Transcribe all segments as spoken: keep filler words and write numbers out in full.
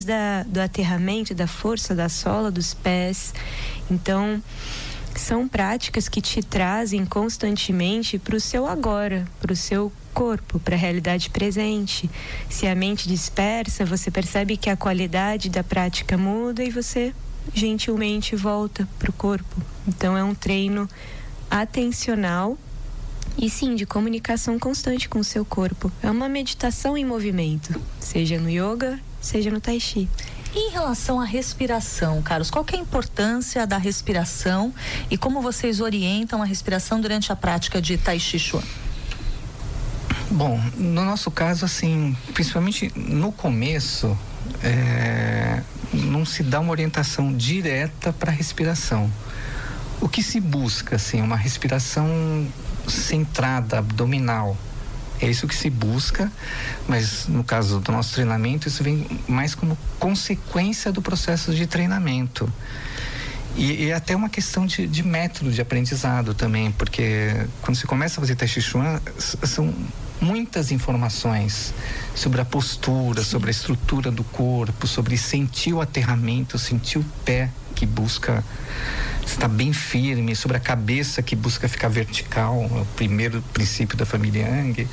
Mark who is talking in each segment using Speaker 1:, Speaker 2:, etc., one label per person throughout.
Speaker 1: da, do aterramento, da força da sola dos pés. Então, são práticas que te trazem constantemente para o seu agora, para o seu corpo, para a realidade presente. Se a mente dispersa, você percebe que a qualidade da prática muda e você gentilmente volta para o corpo. Então, é um treino atencional e sim, de comunicação constante com o seu corpo. É uma meditação em movimento, seja no yoga, seja no tai chi.
Speaker 2: Em relação à respiração, Carlos, qual que é a importância da respiração e como vocês orientam a respiração durante a prática de Tai Chi Chuan?
Speaker 3: Bom, no nosso caso, assim, principalmente no começo, é, não se dá uma orientação direta para a respiração. O que se busca, assim, uma respiração centrada, abdominal. É isso que se busca, mas no caso do nosso treinamento, isso vem mais como consequência do processo de treinamento. E, e até uma questão de, de método de aprendizado também, porque quando você começa a fazer Tai Chi Chuan, são muitas informações sobre a postura, sobre a estrutura do corpo, sobre sentir o aterramento, sentir o pé que busca estar bem firme, sobre a cabeça que busca ficar vertical, é o primeiro princípio da família Yang.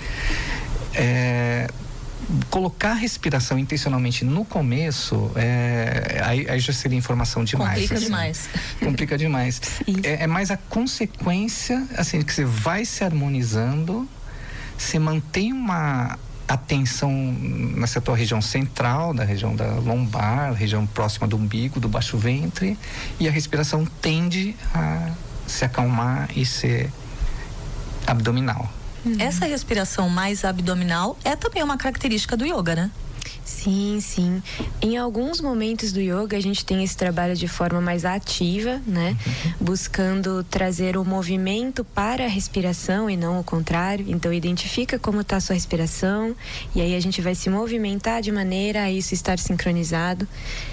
Speaker 3: É, colocar a respiração intencionalmente no começo, é, aí, aí já seria informação demais.
Speaker 2: Complica
Speaker 3: assim.
Speaker 2: demais.
Speaker 3: Complica demais. É, é mais a consequência, assim, que você vai se harmonizando, você mantém uma atenção nessa tua região central, da região da lombar, região próxima do umbigo, do baixo ventre, e a respiração tende a se acalmar e ser abdominal.
Speaker 2: Essa respiração mais abdominal é também uma característica do yoga, né?
Speaker 1: Sim, sim. Em alguns momentos do yoga a gente tem esse trabalho de forma mais ativa, né? Uhum. Buscando trazer o movimento para a respiração e não o contrário. Então identifica como está a sua respiração e aí a gente vai se movimentar de maneira a isso estar sincronizado.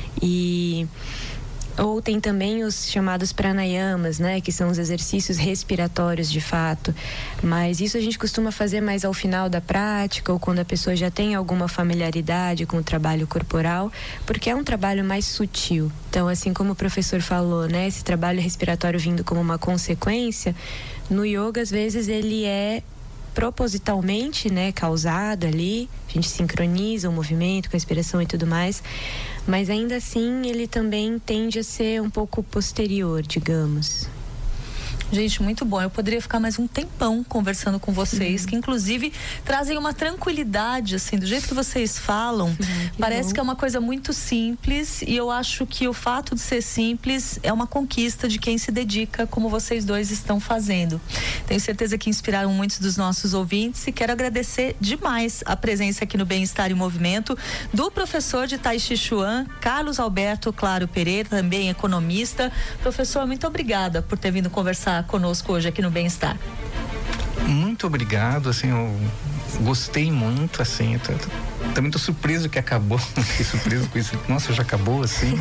Speaker 1: E ou tem também os chamados pranayamas, né? Que são os exercícios respiratórios de fato. Mas isso a gente costuma fazer mais ao final da prática ou quando a pessoa já tem alguma familiaridade com o trabalho corporal, porque é um trabalho mais sutil. Então, assim como o professor falou, né? Esse trabalho respiratório vindo como uma consequência, no yoga, às vezes, ele é propositalmente, né, causado ali, a gente sincroniza o movimento com a respiração e tudo mais, mas ainda assim ele também tende a ser um pouco posterior, digamos.
Speaker 2: Gente, muito bom. Eu poderia ficar mais um tempão conversando com vocês, uhum. que inclusive trazem uma tranquilidade, assim, do jeito que vocês falam, uhum, que parece bom. Que é uma coisa muito simples e eu acho que o fato de ser simples é uma conquista de quem se dedica, como vocês dois estão fazendo. Tenho certeza que inspiraram muitos dos nossos ouvintes e quero agradecer demais a presença aqui no Bem-Estar em Movimento do professor de Tai Chi Chuan, Carlos Alberto Claro Pereira, também economista. Professor, muito obrigada por ter vindo conversar conosco hoje aqui no Bem-Estar.
Speaker 3: Muito obrigado, assim, eu gostei muito, assim, eu tô, tô, também tô surpreso que acabou, fiquei surpreso com isso, nossa, já acabou, assim.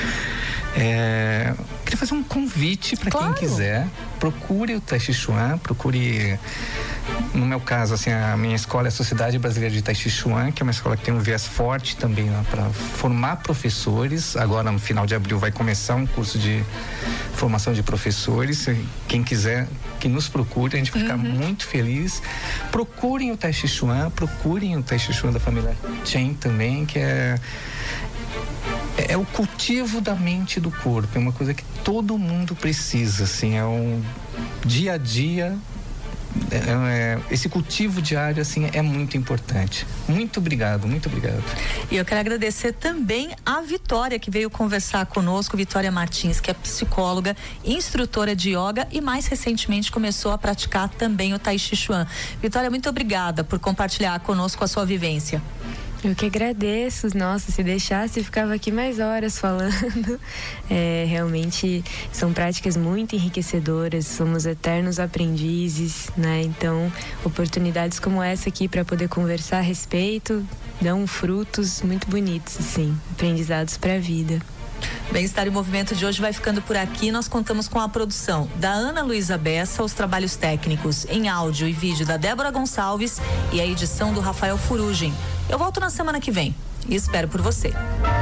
Speaker 3: É, queria fazer um convite para
Speaker 2: claro.
Speaker 3: Quem quiser, procure o Tai Chi Chuan, procure, no meu caso, assim, a minha escola é a Sociedade Brasileira de Tai Chi Chuan, que é uma escola que tem um viés forte também, né, para formar professores. Agora, no final de abril, vai começar um curso de formação de professores. Quem quiser, que nos procure, a gente vai ficar uhum. muito feliz. Procurem o Tai Chi Chuan, procurem o Tai Chi Chuan da família Chen também, que é é o cultivo da mente e do corpo, é uma coisa que todo mundo precisa, assim, é um dia a dia, é, é, esse cultivo diário, assim, é muito importante. Muito obrigado, muito obrigado.
Speaker 2: E eu quero agradecer também a Vitória, que veio conversar conosco, Vitória Martins, que é psicóloga, instrutora de yoga e mais recentemente começou a praticar também o Tai Chi Chuan. Vitória, muito obrigada por compartilhar conosco a sua vivência.
Speaker 1: Eu que agradeço, nossa, se deixasse eu ficava aqui mais horas falando. É, realmente são práticas muito enriquecedoras, somos eternos aprendizes, né? Então, oportunidades como essa aqui para poder conversar a respeito dão frutos muito bonitos, assim, aprendizados para a vida.
Speaker 2: Bem-Estar em Movimento de hoje vai ficando por aqui. Nós contamos com a produção da Ana Luísa Bessa, os trabalhos técnicos em áudio e vídeo da Débora Gonçalves e a edição do Rafael Furugem. Eu volto na semana que vem e espero por você.